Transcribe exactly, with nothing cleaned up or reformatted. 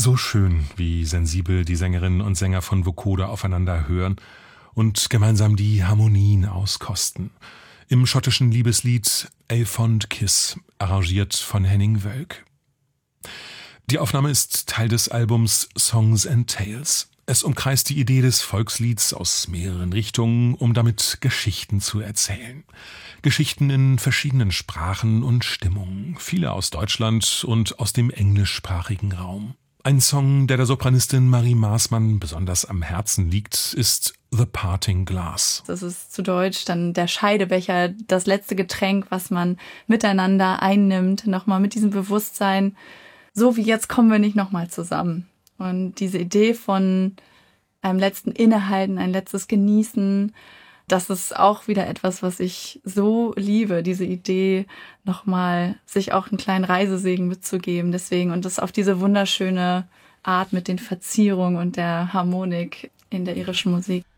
So schön, wie sensibel die Sängerinnen und Sänger von Vocoder aufeinander hören und gemeinsam die Harmonien auskosten. Im schottischen Liebeslied A Fond Kiss, arrangiert von Henning Wölk. Die Aufnahme ist Teil des Albums Songs and Tales. Es umkreist die Idee des Volkslieds aus mehreren Richtungen, um damit Geschichten zu erzählen. Geschichten in verschiedenen Sprachen und Stimmungen, viele aus Deutschland und aus dem englischsprachigen Raum. Ein Song, der der Sopranistin Marie Maßmann besonders am Herzen liegt, ist The Parting Glass. Das ist zu Deutsch dann der Scheidebecher, das letzte Getränk, was man miteinander einnimmt, nochmal mit diesem Bewusstsein, so wie jetzt kommen wir nicht nochmal zusammen. Und diese Idee von einem letzten Innehalten, ein letztes Genießen, das ist auch wieder etwas, was ich so liebe, diese Idee, nochmal sich auch einen kleinen Reisesegen mitzugeben. Deswegen und das auf diese wunderschöne Art mit den Verzierungen und der Harmonik in der irischen Musik.